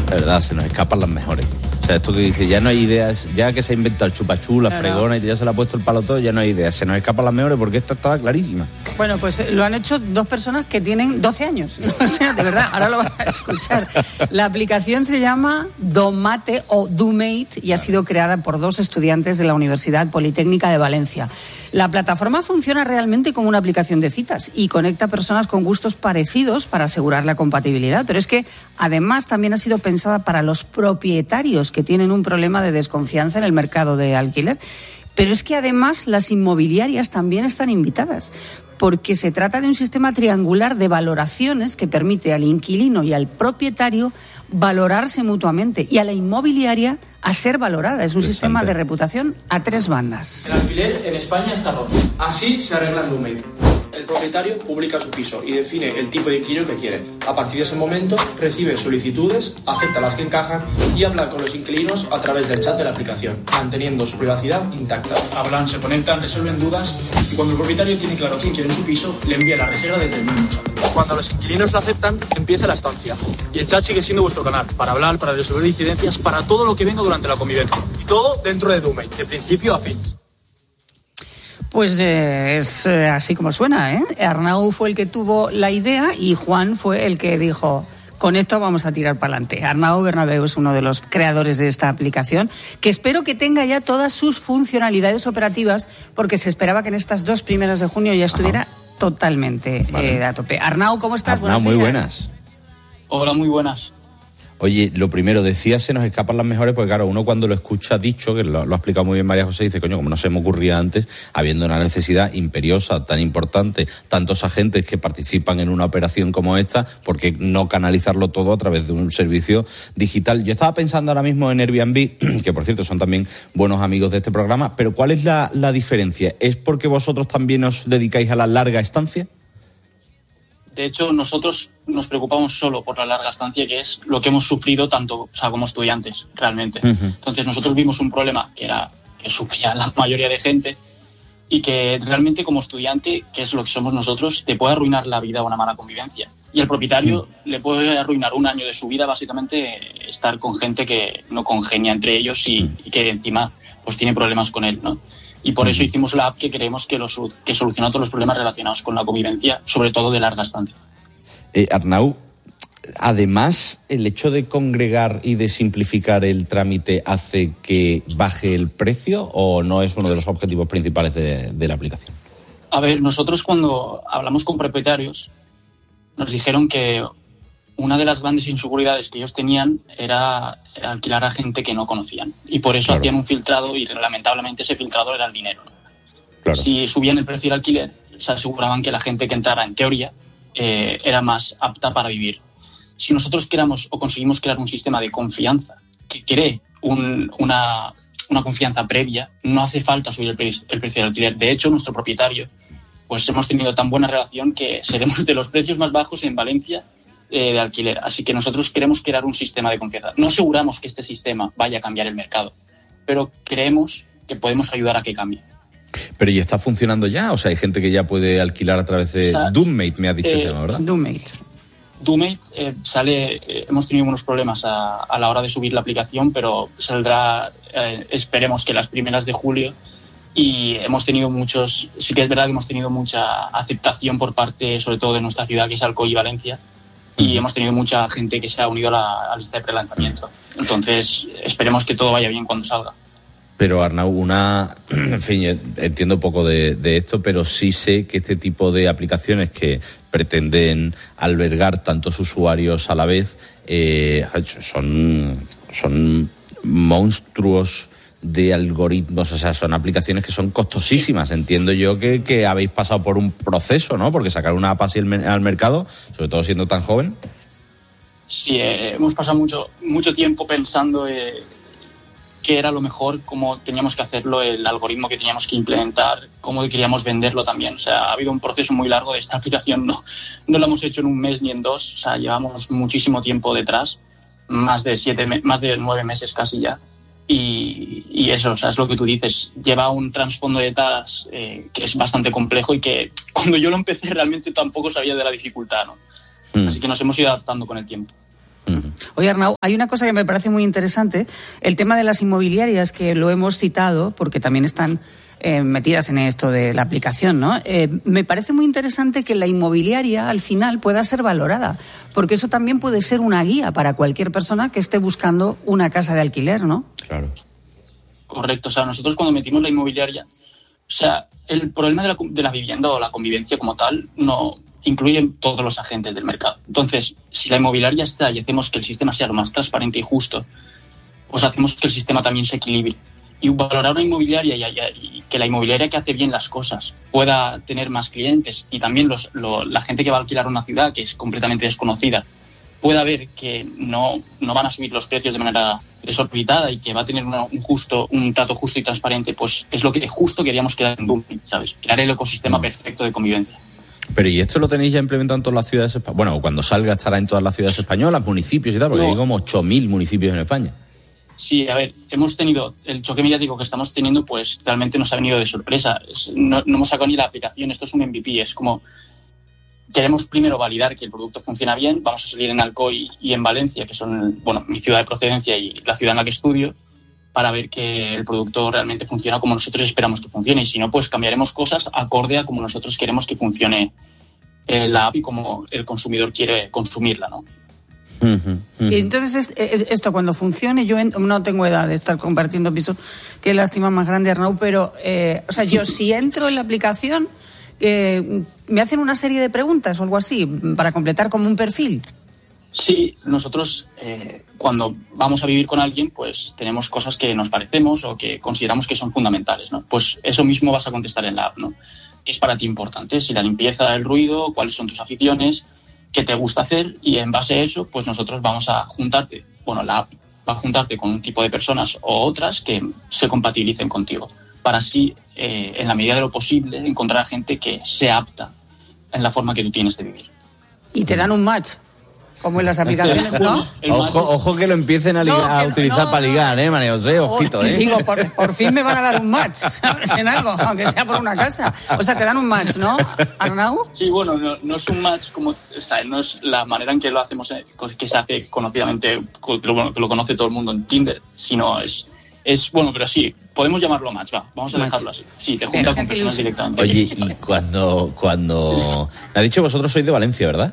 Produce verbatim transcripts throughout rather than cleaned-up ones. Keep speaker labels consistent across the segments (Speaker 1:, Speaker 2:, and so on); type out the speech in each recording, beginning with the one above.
Speaker 1: De verdad, se nos escapan las mejores. O sea, esto que dice, ya no hay ideas, ya que se ha inventado el chupachú, la claro. fregona y ya se le ha puesto el palo todo, ya no hay ideas, se nos escapan las mejores porque esta estaba clarísima.
Speaker 2: Bueno, pues lo han hecho dos personas que tienen doce años. O sea, de verdad, ahora lo vas a escuchar. La aplicación se llama Domate o Domate y ha sido creada por dos estudiantes de la Universidad Politécnica de Valencia. La plataforma funciona realmente como una aplicación de citas y conecta personas con gustos parecidos para asegurar la compatibilidad, pero es que además también ha sido pensada para los propietarios que tienen un problema de desconfianza en el mercado de alquiler. Pero es que además las inmobiliarias también están invitadas, porque se trata de un sistema triangular de valoraciones que permite al inquilino y al propietario valorarse mutuamente y a la inmobiliaria a ser valorada. Es un sistema de reputación a tres bandas.
Speaker 3: El alquiler en España está roto. Así se arregla en Domate. El propietario publica su piso y define el tipo de inquilino que quiere. A partir de ese momento recibe solicitudes, acepta las que encajan y habla con los inquilinos a través del chat de la aplicación, manteniendo su privacidad intacta. Hablan, se conectan, resuelven dudas y cuando el propietario tiene claro quién quiere en su piso, le envía la reserva desde el mismo chat. Cuando los inquilinos lo aceptan, empieza la estancia. Y el chat sigue siendo vuestro canal para hablar, para resolver incidencias, para todo lo que venga durante la convivencia. Y todo dentro de Domate, de principio a fin.
Speaker 2: Pues eh, es eh, así como suena, ¿eh? Arnau fue el que tuvo la idea y Juan fue el que dijo, con esto vamos a tirar para adelante. Arnau Bernabeu es uno de los creadores de esta aplicación, que espero que tenga ya todas sus funcionalidades operativas, porque se esperaba que en estas dos primeras de junio ya estuviera Ajá. totalmente vale. eh, a tope. Arnau, ¿cómo estás?
Speaker 1: Arnau, muy buenas.
Speaker 3: Hola, muy buenas.
Speaker 1: Oye, lo primero, decía se nos escapan las mejores, porque claro, uno cuando lo escucha dicho, que lo, lo ha explicado muy bien María José, dice, coño, como no se me ocurría antes, habiendo una necesidad imperiosa, tan importante, tantos agentes que participan en una operación como esta, ¿por qué no canalizarlo todo a través de un servicio digital? Yo estaba pensando ahora mismo en Airbnb, que por cierto son también buenos amigos de este programa, pero ¿cuál es la, la diferencia? ¿Es porque vosotros también os dedicáis a la larga estancia?
Speaker 4: De hecho, nosotros nos preocupamos solo por la larga estancia, que es lo que hemos sufrido tanto, o sea, como estudiantes, realmente. Uh-huh. Entonces, nosotros vimos un problema que era que sufría la mayoría de gente y que realmente como estudiante, que es lo que somos nosotros, te puede arruinar la vida una mala convivencia. Y al propietario uh-huh. le puede arruinar un año de su vida, básicamente, estar con gente que no congenia entre ellos y, uh-huh. y que encima pues tiene problemas con él, ¿no? Y por eso hicimos la app que creemos que, los, que soluciona todos los problemas relacionados con la convivencia, sobre todo de larga estancia.
Speaker 1: Eh, Arnau, además, el hecho de congregar y de simplificar el trámite hace que baje el precio, ¿o no es uno de los objetivos principales de, de la aplicación?
Speaker 4: A ver, nosotros cuando hablamos con propietarios nos dijeron que una de las grandes inseguridades que ellos tenían era alquilar a gente que no conocían. Y por eso claro. hacían un filtrado y lamentablemente ese filtrador era el dinero, ¿no? Claro. Si subían el precio del alquiler, se aseguraban que la gente que entrara, en teoría, eh, era más apta para vivir. Si nosotros creamos o conseguimos crear un sistema de confianza que cree un, una, una confianza previa, no hace falta subir el, pre- el precio del alquiler. De hecho, nuestro propietario, pues hemos tenido tan buena relación que seremos de los precios más bajos en Valencia Eh, de alquiler. Así que nosotros queremos crear un sistema de confianza. No aseguramos que este sistema vaya a cambiar el mercado, pero creemos que podemos ayudar a que cambie.
Speaker 1: Pero ¿y está funcionando ya? O sea, hay gente que ya puede alquilar a través de o sea, Domate, me ha dicho
Speaker 4: eh,
Speaker 1: el tema, ¿verdad?
Speaker 2: Domate.
Speaker 4: Domate eh, sale, eh, hemos tenido unos problemas a, a la hora de subir la aplicación, pero saldrá, eh, esperemos que las primeras de julio. Y hemos tenido muchos, sí que es verdad que hemos tenido mucha aceptación por parte, sobre todo de nuestra ciudad, que es Alcoy y Valencia. Y hemos tenido mucha gente que se ha unido a la, a la lista de prelanzamiento. Entonces, esperemos que todo vaya bien cuando salga.
Speaker 1: Pero Arnau, una, en fin, entiendo poco de, de esto, pero sí sé que este tipo de aplicaciones que pretenden albergar tantos usuarios a la vez eh, son, son monstruos de algoritmos, o sea, son aplicaciones que son costosísimas. Entiendo yo que, que habéis pasado por un proceso, ¿no? Porque sacar una app así al mercado, sobre todo siendo tan joven.
Speaker 4: Sí, eh, hemos pasado mucho mucho tiempo pensando eh, qué era lo mejor, cómo teníamos que hacerlo, el algoritmo que teníamos que implementar, cómo queríamos venderlo también. O sea, ha habido un proceso muy largo de esta aplicación, no, no lo hemos hecho en un mes ni en dos, o sea, llevamos muchísimo tiempo detrás, más de siete, más de nueve meses casi ya. Y, y eso, o sea, es lo que tú dices, lleva un trasfondo de tareas eh, que es bastante complejo y que cuando yo lo empecé realmente tampoco sabía de la dificultad, ¿no? Mm. Así que nos hemos ido adaptando con el tiempo.
Speaker 2: Uh-huh. Oye, Arnau, hay una cosa que me parece muy interesante, el tema de las inmobiliarias, que lo hemos citado, porque también están eh, metidas en esto de la aplicación, ¿no? Eh, me parece muy interesante que la inmobiliaria, al final, pueda ser valorada, porque eso también puede ser una guía para cualquier persona que esté buscando una casa de alquiler, ¿no?
Speaker 1: Claro.
Speaker 4: Correcto, o sea, nosotros cuando metimos la inmobiliaria, o sea, el problema de la, de la vivienda o la convivencia como tal no incluye todos los agentes del mercado. Entonces, si la inmobiliaria está y hacemos que el sistema sea lo más transparente y justo, pues hacemos que el sistema también se equilibre. Y valorar una inmobiliaria y, y, y que la inmobiliaria que hace bien las cosas pueda tener más clientes y también los, lo, la gente que va a alquilar una ciudad que es completamente desconocida pueda ver que no, no van a subir los precios de manera desorbitada y que va a tener una, un justo un trato justo y transparente, pues es lo que justo queríamos crear en Dumit, ¿sabes? Crear el ecosistema perfecto de convivencia.
Speaker 1: Pero ¿y esto lo tenéis ya implementado en todas las ciudades españolas? Bueno, cuando salga estará en todas las ciudades españolas, municipios y tal, porque no. Hay como ocho mil municipios en España.
Speaker 4: Sí, a ver, hemos tenido el choque mediático que estamos teniendo, pues realmente nos ha venido de sorpresa. Es, no, no hemos sacado ni la aplicación, esto es un M V P, es como queremos primero validar que el producto funciona bien, vamos a salir en Alcoy y en Valencia, que son, bueno, mi ciudad de procedencia y la ciudad en la que estudio, para ver que el producto realmente funciona como nosotros esperamos que funcione. Y si no, pues cambiaremos cosas acorde a como nosotros queremos que funcione eh, la app y como el consumidor quiere consumirla, ¿no?
Speaker 2: Uh-huh, uh-huh. Y entonces esto cuando funcione, yo no tengo edad de estar compartiendo piso, qué lástima más grande, Arnau, pero eh, o sea, yo si entro en la aplicación eh, me hacen una serie de preguntas o algo así para completar como un perfil.
Speaker 4: Sí, nosotros eh, cuando vamos a vivir con alguien, pues tenemos cosas que nos parecemos o que consideramos que son fundamentales, ¿no? Pues eso mismo vas a contestar en la app, ¿no? ¿Qué es para ti importante? Si la limpieza, el ruido, cuáles son tus aficiones, qué te gusta hacer, y en base a eso, pues nosotros vamos a juntarte, bueno, la app va a juntarte con un tipo de personas o otras que se compatibilicen contigo, para así, eh, en la medida de lo posible, encontrar gente que sea apta en la forma que tú tienes de vivir.
Speaker 2: Y te dan un match, como en las aplicaciones, ¿no?
Speaker 1: Ojo, ojo que lo empiecen a, ligar, no, a utilizar no, para ligar, ¿eh, María José? Ojito, ¿eh?
Speaker 2: Digo, por, por fin me van a dar un match, ¿sabes? En algo, aunque sea por una casa. O sea, te dan un match, ¿no, Arnau?
Speaker 4: Sí, bueno, no, no es un match como... Está, no es la manera en que lo hacemos, que se hace conocidamente, que lo, que lo conoce todo el mundo en Tinder, sino es... Es bueno, pero sí, podemos llamarlo match, va, vamos a match. Dejarlo así. Sí, te junta con personas directamente.
Speaker 1: Oye, y cuando... cuando... Me ha dicho vosotros sois de Valencia, ¿verdad?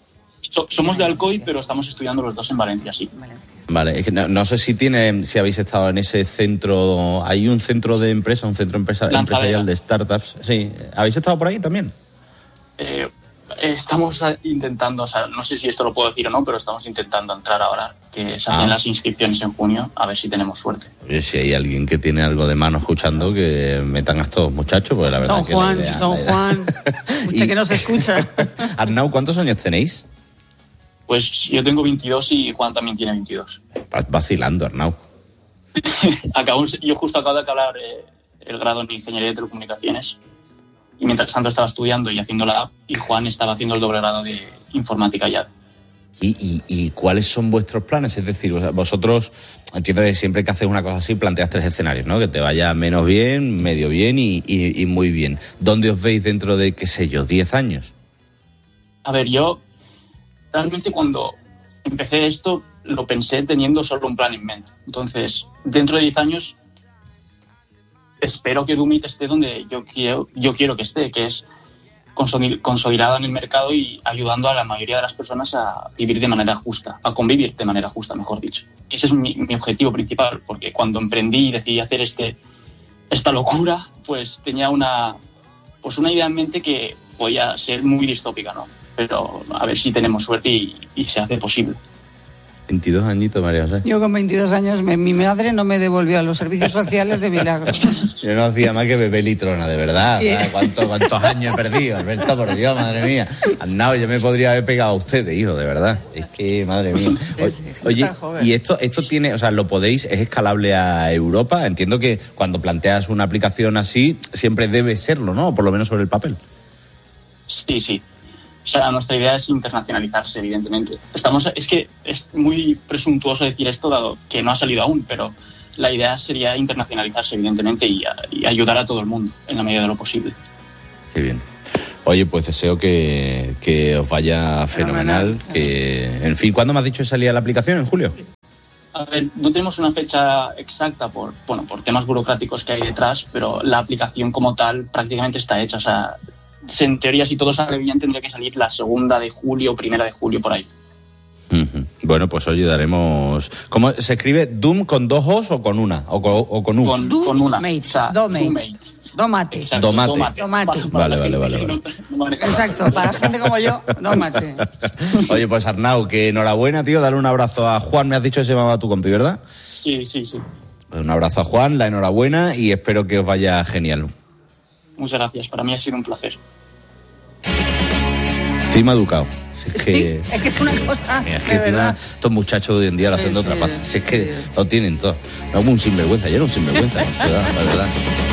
Speaker 4: So, somos de Alcoy, pero estamos estudiando los dos en Valencia, sí.
Speaker 1: Vale, es que no, no sé si tiene, si habéis estado en ese centro, hay un centro de empresa, un centro empresa, empresarial de startups. Sí, ¿habéis estado por ahí también?
Speaker 4: Eh, estamos intentando, o sea, no sé si esto lo puedo decir o no, pero estamos intentando entrar ahora, que se hacen ah. las inscripciones en junio, a ver si tenemos suerte.
Speaker 1: Oye, si hay alguien que tiene algo de mano escuchando, que metan a estos muchachos, porque la verdad
Speaker 2: don
Speaker 1: que
Speaker 2: Juan,
Speaker 1: la idea,
Speaker 2: don
Speaker 1: la idea...
Speaker 2: Juan, usted y... que nos escucha.
Speaker 1: Arnau, ¿cuántos años tenéis?
Speaker 4: Pues yo tengo veintidós y Juan también tiene veintidós.
Speaker 1: Vas vacilando, Arnau.
Speaker 4: Acabo, yo justo acabo de acabar eh, el grado en Ingeniería de Telecomunicaciones y mientras tanto estaba estudiando y haciendo la app y Juan estaba haciendo el doble grado de Informática ya.
Speaker 1: ¿Y, y, y cuáles son vuestros planes? Es decir, vosotros, entiendo que siempre que haces una cosa así planteas tres escenarios, ¿no? Que te vaya menos bien, medio bien y, y, y muy bien. ¿Dónde os veis dentro de, qué sé yo, diez años?
Speaker 4: A ver, yo... Realmente cuando empecé esto lo pensé teniendo solo un plan en mente. Entonces, dentro de diez años espero que Dumit esté donde yo quiero, yo quiero que esté, que es consolidada en el mercado y ayudando a la mayoría de las personas a vivir de manera justa, a convivir de manera justa, mejor dicho. Ese es mi, mi objetivo principal, porque cuando emprendí y decidí hacer este, esta locura, pues tenía una, pues una idea en mente que podía ser muy distópica, ¿no? Pero a ver si tenemos suerte y, y se hace posible.
Speaker 1: veintidós añitos, María José.
Speaker 2: Yo con veintidós años, me, mi madre no me devolvió a los servicios sociales de milagro.
Speaker 1: Yo no hacía más que beber litrona, de verdad. Sí. ¿Cuántos, ¿Cuántos años he perdido, Alberto? Por Dios, madre mía. Andado, yo me podría haber pegado a ustedes, hijo, de verdad. Es que, madre mía. Oye, sí, sí, oye y esto, esto tiene, o sea, lo podéis, es escalable a Europa. Entiendo que cuando planteas una aplicación así, siempre debe serlo, ¿no? Por lo menos sobre el papel.
Speaker 4: Sí, sí. O sea, nuestra idea es internacionalizarse, evidentemente. Estamos, es que es muy presuntuoso decir esto, dado que no ha salido aún, pero la idea sería internacionalizarse, evidentemente, y, y ayudar a todo el mundo en la medida de lo posible.
Speaker 1: Qué bien. Oye, pues deseo que, que os vaya fenomenal. fenomenal. Que, en fin, ¿cuándo me has dicho que salía la aplicación? ¿En julio?
Speaker 4: A ver, no tenemos una fecha exacta por, bueno, por temas burocráticos que hay detrás, pero la aplicación como tal prácticamente está hecha. O sea, en teoría, si todo sale bien, tendría que salir la segunda de julio, primera de julio, por ahí.
Speaker 1: Uh-huh. Bueno, pues oye, daremos... ¿Cómo se escribe? ¿Doom con dos O's o con una? ¿O con, o con U?
Speaker 4: Con, con una.
Speaker 2: Mate.
Speaker 4: O sea,
Speaker 2: Domate. Domate.
Speaker 1: Exacto, domate.
Speaker 2: Domate. Domate.
Speaker 1: Vale, vale, vale. vale.
Speaker 2: No, Exacto, para gente como yo, domate.
Speaker 1: Oye, pues Arnau, que enhorabuena, tío. Dale un abrazo a Juan. Me has dicho que se llamaba tu compi, ¿verdad?
Speaker 4: Sí, sí, sí.
Speaker 1: Pues un abrazo a Juan, la enhorabuena y espero que os vaya genial.
Speaker 4: Muchas gracias. Para mí ha sido un placer.
Speaker 1: Encima educado.
Speaker 2: Es que, sí, es que es una cosa.
Speaker 1: Mira, es que tiene estos muchachos hoy en día lo hacen de otra parte. Si es que sí. Lo tienen todo. No, como un sinvergüenza, ya era un sinvergüenza, no se da, la verdad.